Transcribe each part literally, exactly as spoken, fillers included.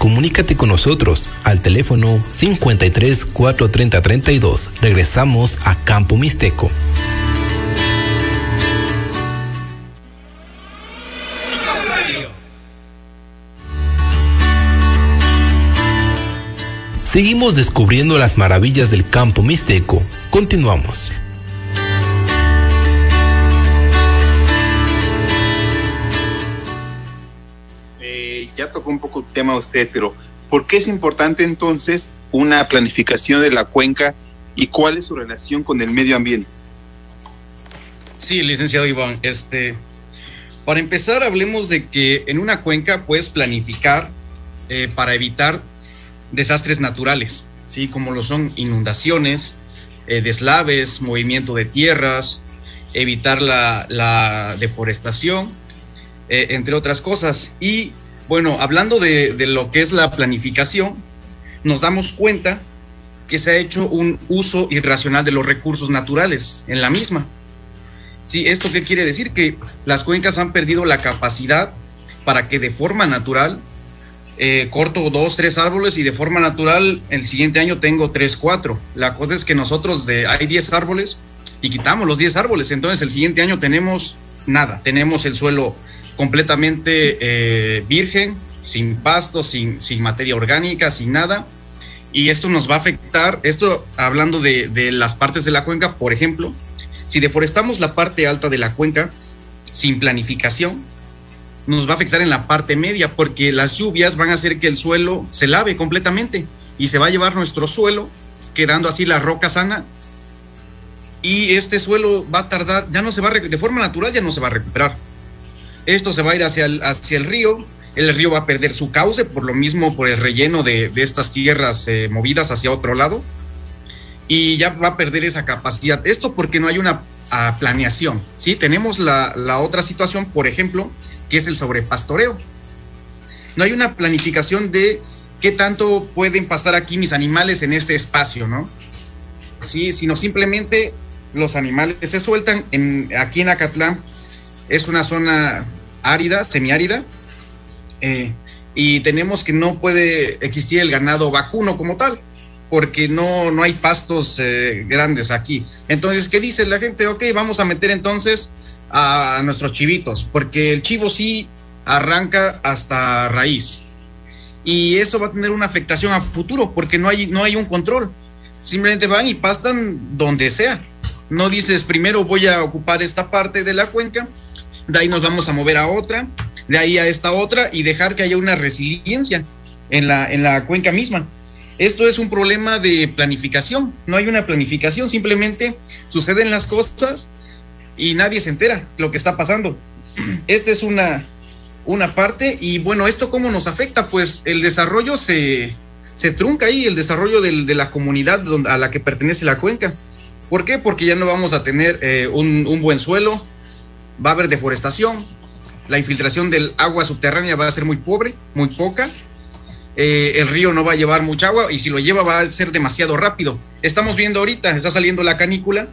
Comunícate con nosotros al teléfono cincuenta y tres, cuatrocientos treinta, treinta y dos. Regresamos a Campo Mixteco. Seguimos descubriendo las maravillas del Campo Mixteco. Continuamos. Eh, ya tocó un poco el tema usted, pero ¿por qué es importante entonces una planificación de la cuenca y cuál es su relación con el medio ambiente? Sí, licenciado Iván, este, para empezar hablemos de que en una cuenca puedes planificar eh, para evitar desastres naturales, ¿sí? Como lo son inundaciones, eh, deslaves, movimiento de tierras, evitar la, la deforestación, eh, entre otras cosas. Y bueno, hablando de, de lo que es la planificación, nos damos cuenta que se ha hecho un uso irracional de los recursos naturales en la misma. Sí, ¿esto qué quiere decir? Que las cuencas han perdido la capacidad para que de forma natural Eh, corto dos, tres árboles y de forma natural el siguiente año tengo tres, cuatro. La cosa es que nosotros de, hay diez árboles y quitamos los diez árboles, entonces el siguiente año tenemos nada, tenemos el suelo completamente eh, virgen, sin pasto, sin, sin materia orgánica, sin nada, y esto nos va a afectar, esto hablando de, de las partes de la cuenca, por ejemplo, si deforestamos la parte alta de la cuenca sin planificación, nos va a afectar en la parte media, porque las lluvias van a hacer que el suelo se lave completamente y se va a llevar nuestro suelo, quedando así la roca sana, y este suelo va a tardar, ya no se va a, de forma natural ya no se va a recuperar. Esto se va a ir hacia el, hacia el río, el río va a perder su cauce, por lo mismo por el relleno de, de estas tierras eh, movidas hacia otro lado, y ya va a perder esa capacidad. Esto porque no hay una uh, planeación, ¿sí? Tenemos la, la otra situación, por ejemplo, que es el sobrepastoreo. No hay una planificación de qué tanto pueden pasar aquí mis animales en este espacio, ¿no? Sí, sino simplemente los animales se sueltan. En, aquí en Acatlán es una zona árida, semiárida, eh, y tenemos que no puede existir el ganado vacuno como tal, porque no, no hay pastos eh, grandes aquí. Entonces, ¿qué dice la gente? Ok, vamos a meter entonces a nuestros chivitos, porque el chivo sí arranca hasta raíz, y eso va a tener una afectación a futuro, porque no hay, no hay un control, simplemente van y pastan donde sea. No dices, primero voy a ocupar esta parte de la cuenca, de ahí nos vamos a mover a otra, de ahí a esta otra, y dejar que haya una resiliencia en la, en la cuenca misma. Esto es un problema de planificación, no hay una planificación, simplemente suceden las cosas y nadie se entera lo que está pasando. Esta es una, una parte, y bueno, ¿esto cómo nos afecta? Pues el desarrollo se, se trunca ahí, el desarrollo del, de la comunidad donde, a la que pertenece la cuenca. ¿Por qué? Porque ya no vamos a tener eh, un, un buen suelo, va a haber deforestación, la infiltración del agua subterránea va a ser muy pobre, muy poca, eh, el río no va a llevar mucha agua, y si lo lleva va a ser demasiado rápido. Estamos viendo ahorita, está saliendo la canícula,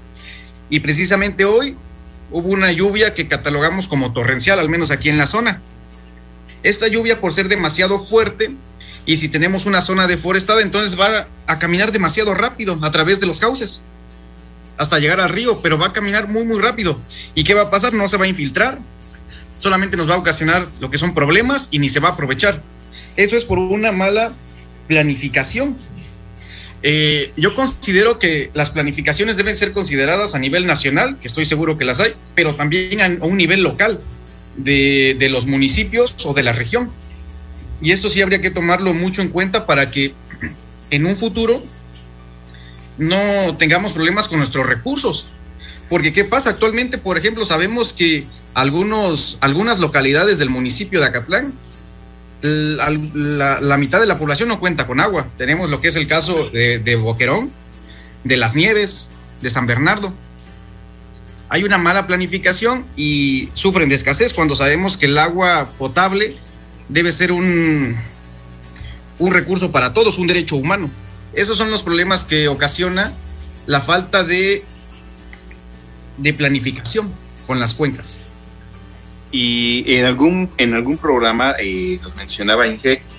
y precisamente hoy hubo una lluvia que catalogamos como torrencial, al menos aquí en la zona. Esta lluvia, por ser demasiado fuerte, y si tenemos una zona deforestada, entonces va a caminar demasiado rápido a través de los cauces hasta llegar al río, pero va a caminar muy muy rápido. ¿Y qué va a pasar? No se va a infiltrar, solamente nos va a ocasionar lo que son problemas y ni se va a aprovechar. Eso es por una mala planificación. Eh, yo considero que las planificaciones deben ser consideradas a nivel nacional, que estoy seguro que las hay, pero también a un nivel local de, de los municipios o de la región. Y esto sí habría que tomarlo mucho en cuenta para que en un futuro no tengamos problemas con nuestros recursos. Porque ¿qué pasa? Actualmente, por ejemplo, sabemos que algunos, algunas localidades del municipio de Acatlán, La, la, la mitad de la población no cuenta con agua. Tenemos lo que es el caso de, de Boquerón, de Las Nieves, de San Bernardo. Hay una mala planificación y sufren de escasez cuando sabemos que el agua potable debe ser un, un recurso para todos, un derecho humano. Esos son los problemas que ocasiona la falta de, de planificación con las cuencas. Y en algún, en algún programa eh, nos mencionaba Inge